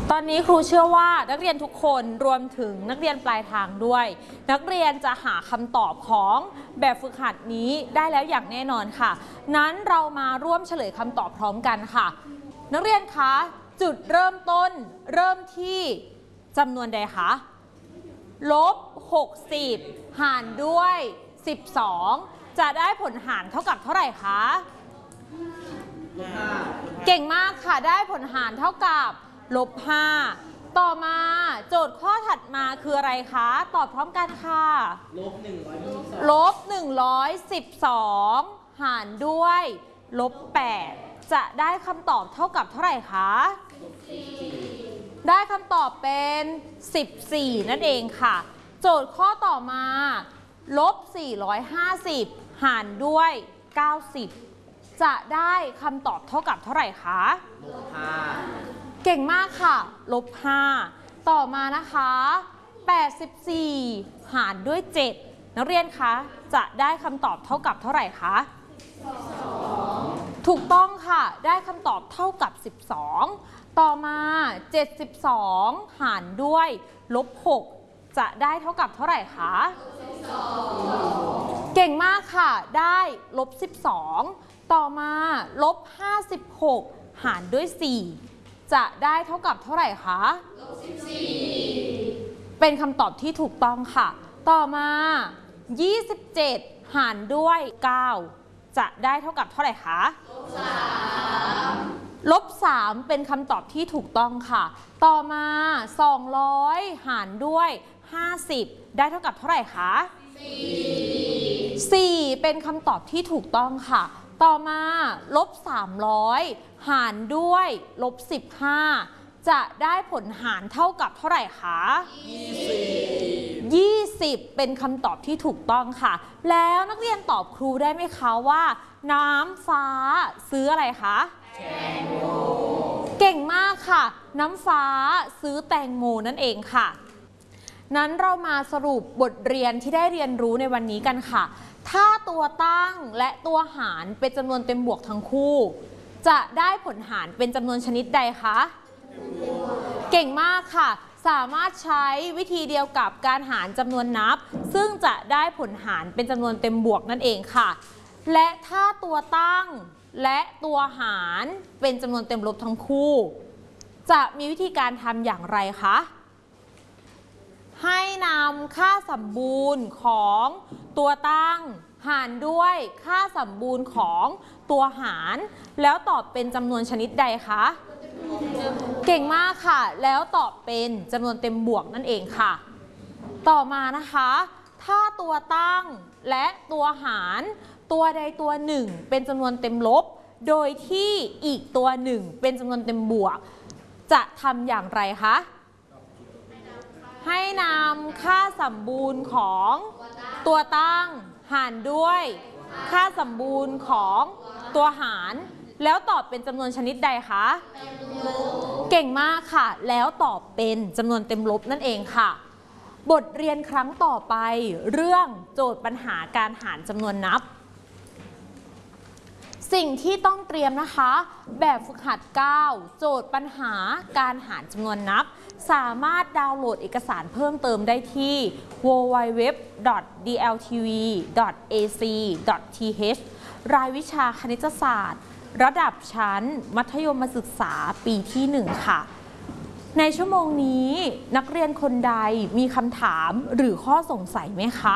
ตอนนี้ครูเชื่อว่านักเรียนทุกคนรวมถึงนักเรียนปลายทางด้วยนักเรียนจะหาคำตอบของแบบฝึกหัดนี้ได้แล้วอย่างแน่นอนค่ะนั้นเรามาร่วมเฉลยคำตอบพร้อมกันค่ะนักเรียนคะจุดเริ่มต้นเริ่มที่จำนวนใดคะลบ60หารด้วย12จะได้ผลหารเท่ากับเท่าไหร่คะเก่งมากค่ะได้ผลหารเท่ากับ-5ต่อมาโจทย์ข้อถัดมาคืออะไรคะตอบพร้อมกันค่ะ-112หารด้วย-8จะได้คำตอบเท่ากับเท่าไหร่คะได้คำตอบเป็น14นั่นเองค่ะโจทย์ข้อต่อมา-450หารด้วย90จะได้คำตอบเท่ากับเท่าไหร่คะเก่งมากค่ะ-5ต่อมานะคะ84หารด้วย7นักเรียนคะจะได้คำตอบเท่ากับเท่าไหร่คะถูกต้องค่ะได้คำตอบเท่ากับ12ต่อมา72หารด้วย-6จะได้เท่ากับเท่าไหร่คะเก่งมากค่ะได้-12ต่อมา-56หารด้วย4จะได้เท่ากับเท่าไหร่คะ-14เป็นคำตอบที่ถูกต้องค่ะต่อมา27หารด้วย9จะได้เท่ากับเท่าไหร่คะ-3เป็นคำตอบที่ถูกต้องค่ะต่อมา200หารด้วย50ได้เท่ากับเท่าไหร่คะ4เป็นคำตอบที่ถูกต้องค่ะต่อมา-300หารด้วย-15จะได้ผลหารเท่ากับเท่าไหร่คะ20เป็นคำตอบที่ถูกต้องค่ะแล้วนักเรียนตอบครูได้ไหมคะว่าน้ำฟ้าซื้ออะไรคะแตงโมเก่งมากค่ะน้ำฟ้าซื้อแตงโมนั่นเองค่ะนั้นเรามาสรุปบทเรียนที่ได้เรียนรู้ในวันนี้กันค่ะถ้าตัวตั้งและตัวหารเป็นจำนวนเต็มบวกทั้งคู่จะได้ผลหารเป็นจำนวนชนิดใดคะเก่งมากค่ะสามารถใช้วิธีเดียวกับการหารจำนวนนับซึ่งจะได้ผลหารเป็นจำนวนเต็มบวกนั่นเองค่ะและถ้าตัวตั้งและตัวหารเป็นจำนวนเต็มลบทั้งคู่จะมีวิธีการทำอย่างไรคะให้นำค่าสมบูรณ์ของตัวตั้งหารด้วยค่าสมบูรณ์ของตัวหารแล้วตอบเป็นจำนวนชนิดใดคะเก่งมากค่ะแล้วตอบเป็นจำนวนเต็มบวกนั่นเองค่ะต่อมานะคะถ้าตัวตั้งและตัวหารตัวใดตัวหนึ่งเป็นจำนวนเต็มลบโดยที่อีกตัวหนึ่งเป็นจำนวนเต็มบวกจะทำอย่างไรคะให้นำค่าสมบูรณ์ของตัวตั้งหารด้วยค่าสมบูรณ์ของตัวหารแล้วตอบเป็นจำนวนชนิดใดคะเก่งมากค่ะแล้วตอบเป็นจำนวนเต็มลบนั่นเองค่ะบทเรียนครั้งต่อไปเรื่องโจทย์ปัญหาการหารจำนวนนับสิ่งที่ต้องเตรียมนะคะแบบฝึกหัด9โจทย์ปัญหาการหารจำนวนนับสามารถดาวน์โหลดเอกสารเพิ่มเติมได้ที่ www.dltv.ac.th รายวิชาคณิตศาสตร์ระดับชั้นมัธยมศึกษาปีที่1ค่ะในชั่วโมงนี้นักเรียนคนใดมีคำถามหรือข้อสงสัยไหมคะ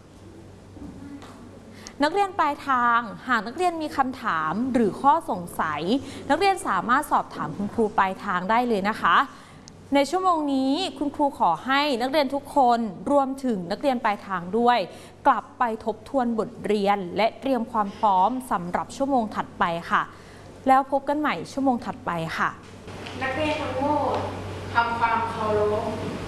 นักเรียนปลายทางหากนักเรียนมีคำถามหรือข้อสงสัยนักเรียนสามารถสอบถามคุณครูปลายทางได้เลยนะคะในชั่วโมงนี้คุณครูขอให้นักเรียนทุกคนรวมถึงนักเรียนปลายทางด้วยกลับไปทบทวนบทเรียนและเตรียมความพร้อมสำหรับชั่วโมงถัดไปค่ะแล้วพบกันใหม่ชั่วโมงถัดไปค่ะนักเรียนทั้งหมดทำความเคารพ